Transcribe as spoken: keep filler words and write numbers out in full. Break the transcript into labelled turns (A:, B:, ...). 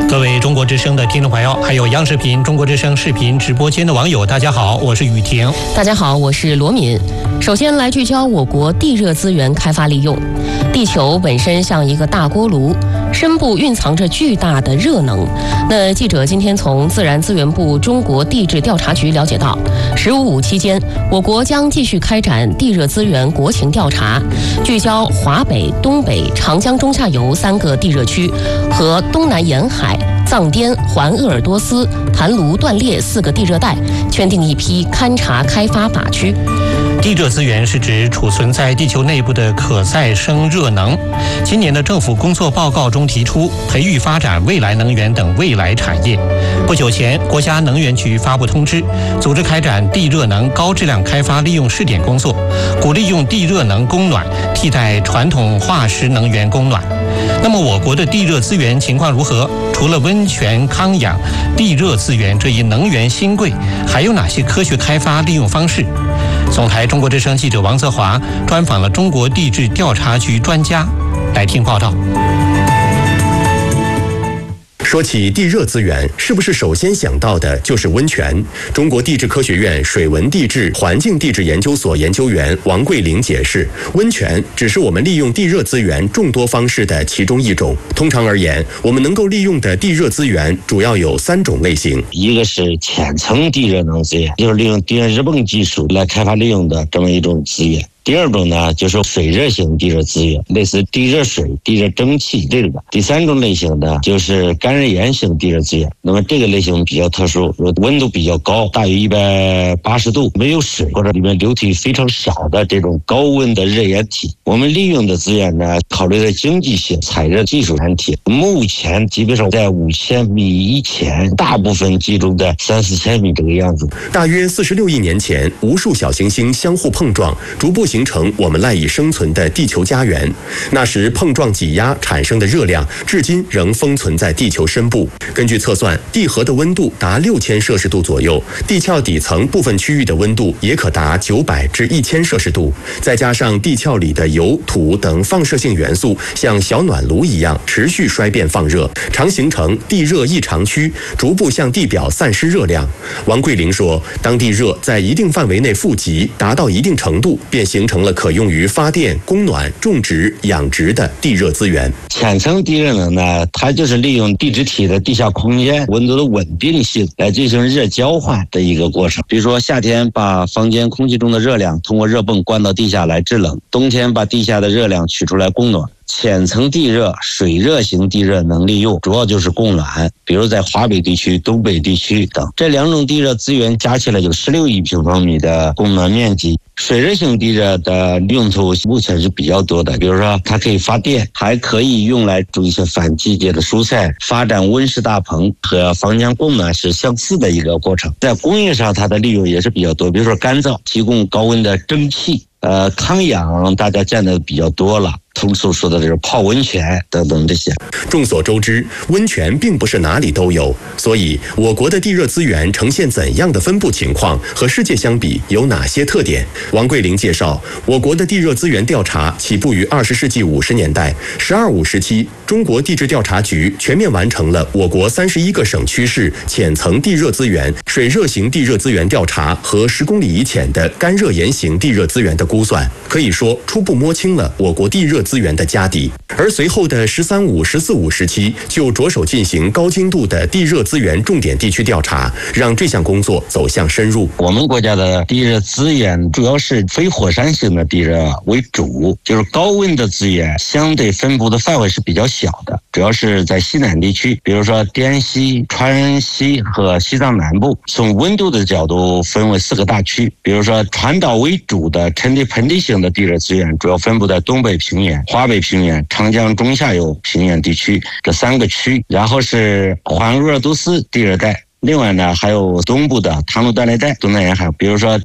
A: 各位中国之声的听众朋友，还有央视频中国之声视频直播间的网友，大家好，我是雨婷。
B: 大家好，我是罗敏。首先来聚焦我国地热资源开发利用。地球本身像一个大锅炉，深部蕴藏着巨大的热能。那记者今天从自然资源部中国地质调查局了解到，十五五期间，我国将继续开展地热资源国情调查，聚焦华北、东北、长江中下游三个地热区和东南沿海、藏滇环鄂尔多斯、坛卢断裂四个地热带，圈定一批勘察开发靶区。
A: 地热资源是指储存在地球内部的可再生热能。今年的政府工作报告中提出，培育发展未来能源等未来产业。不久前，国家能源局发布通知，组织开展地热能高质量开发利用试点工作，鼓励用地热能供暖，替代传统化石能源供暖。那么我国的地热资源情况如何？除了温泉、康养、地热资源这一能源新贵，还有哪些科学开发利用方式？总台中国之声记者王泽华专访了中国地质调查局专家，来听报道。
C: 说起地热资源，是不是首先想到的就是温泉？中国地质科学院水文地质环境地质研究所研究员王桂玲解释，温泉只是我们利用地热资源众多方式的其中一种。通常而言，我们能够利用的地热资源主要有三种类型。
D: 一个是浅层地热能资源，就是利用电热泵技术来开发利用的这么一种资源。第二种呢，就是水热型地热资源，类似地热水、地热蒸汽这个。第三种类型呢，就是干热岩型地热资源。那么这个类型比较特殊，温度比较高，大于一百八十度，没有水或者里面流体非常少的这种高温的热岩体。我们利用的资源呢，考虑的经济性、采热技术问题。目前基本上在五千米以前，大部分集中在三四千米这个样子。
C: 大约四十六亿年前，无数小行星相互碰撞，逐步形成我们赖以生存的地球家园。那时碰撞挤压产生的热量，至今仍封存在地球深部。根据测算，地核的温度达六千摄氏度左右，地壳底层部分区域的温度也可达九百至一千摄氏度。再加上地壳里的油、土等放射性元素，像小暖炉一样持续衰变放热，常形成地热异常区，逐步向地表散失热量。王桂玲说，当地热在一定范围内富集，达到一定程度，便形成了可用于发电、供暖、种植、养殖的地热资源。
D: 浅层地热能呢，它就是利用地质体的地下空间温度的稳定性来进行热交换的一个过程。比如说夏天把房间空气中的热量通过热泵灌到地下来制冷，冬天把地下的热量取出来供暖。浅层地热、水热型地热能利用主要就是供暖，比如在华北地区、东北地区等，这两种地热资源加起来有十六亿平方米的供暖面积。水热型地热的用途目前是比较多的，比如说它可以发电，还可以用来种一些反季节的蔬菜，发展温室大棚，和房间供暖是相似的一个过程。在工业上它的利用也是比较多，比如说干燥，提供高温的蒸汽，呃，康养大家见的比较多了，通俗说的这是泡温泉等等这些。
C: 众所周知，温泉并不是哪里都有，所以我国的地热资源呈现怎样的分布情况，和世界相比有哪些特点？王桂玲介绍，我国的地热资源调查起步于二十世纪五十年代，十二五时期，中国地质调查局全面完成了我国三十一个省区市浅层地热资源、水热型地热资源调查和十公里以浅的干热岩型地热资源的估算，可以说初步摸清了我国地热资源的家底。而随后的十三五、十四五时期，就着手进行高精度的地热资源重点地区调查，让这项工作走向深入。
D: 我们国家的地热资源主要是非火山型的地热为主，就是高温的资源相对分布的范围是比较小的，主要是在西南地区，比如说滇西、川西和西藏南部。从温度的角度分为四个大区，比如说传导为主的沉地盆地型的地热资源主要分布在东北平原、华北平原、长江中下游平原地区这三个区，然后是环鄂尔多斯地热带。另外呢，还有东部的唐努断裂带、东南沿海，比如说